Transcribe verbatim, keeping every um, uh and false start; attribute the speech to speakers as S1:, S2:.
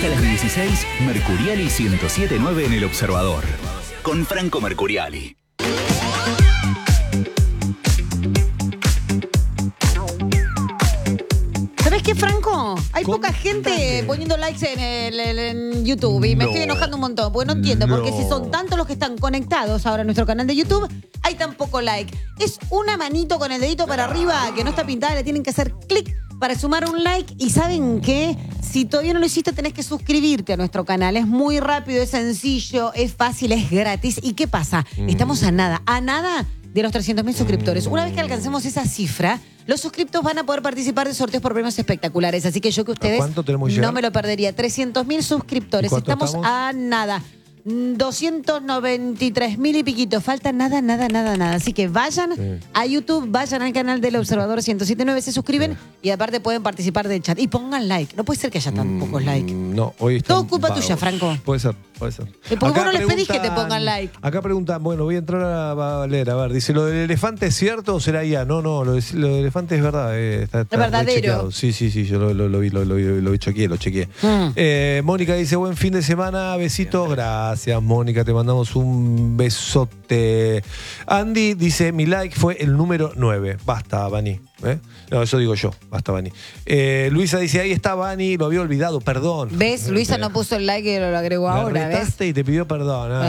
S1: hasta las dieciséis, Mercuriali ciento siete punto nueve en El Observador. Con Franco Mercuriali.
S2: ¿Sabés qué, Franco? Hay
S3: Contate.
S2: poca gente poniendo likes en, el, el- en YouTube y me
S3: No.
S2: estoy enojando un montón porque no entiendo. Porque
S3: No.
S2: si son tantos los que están conectados ahora a nuestro canal de YouTube, hay tan poco like. Es una manito con el dedito para arriba que no está pintada, le tienen que hacer clic para sumar un like. Y ¿saben qué? Si todavía no lo hiciste, tenés que suscribirte a nuestro canal. Es muy rápido, es sencillo, es fácil, es gratis. ¿Y qué pasa?
S3: Mm.
S2: Estamos a nada, a nada de los trescientos mil suscriptores. Una vez que alcancemos esa cifra, los suscriptos van a poder participar de sorteos por premios espectaculares. Así que yo que ustedes
S3: cuánto tenemos que
S2: no
S3: llegar?
S2: me lo perdería. trescientos mil suscriptores.
S3: ¿Y cuánto
S2: Estamos,
S3: estamos?
S2: a nada. doscientos noventa y tres mil y piquito. Falta nada, nada, nada, nada. Así que vayan
S3: Sí.
S2: a YouTube, vayan al canal del Observador ciento siete punto nueve, se suscriben y aparte pueden participar del chat. Y pongan like. No puede ser que haya tan pocos likes.
S3: No, hoy está.
S2: Todo culpa tuya, Franco.
S3: Puede ser, puede ser.
S2: ¿Y por qué
S3: Acá
S2: vos no les pedís que te
S3: preguntan-
S2: pongan like?
S3: Acá preguntan, bueno, voy a entrar a, a leer, a ver, dice, ¿lo del elefante es cierto o será I A? No, no, lo, de- lo del elefante es verdad. eh, está, está
S2: verdadero.
S3: rechequeado. Sí, sí, sí, yo lo, lo- lo vi, lo, lo, vi, lo vi, chequeé, lo chequeé.
S2: Mm.
S3: Eh, Mónica dice, buen fin de semana, besitos. Gracias, Mónica, te mandamos un besote. Andy dice, mi like fue el número nueve. Basta, Bani. ¿eh? No, eso digo yo, basta, Bani. Eh, Luisa dice, ahí está Bani, lo había olvidado, perdón.
S2: ¿Ves? Luisa no puso el like y lo agregó
S3: Me
S2: ahora, ¿ves?
S3: retaste y te pidió perdón. ah.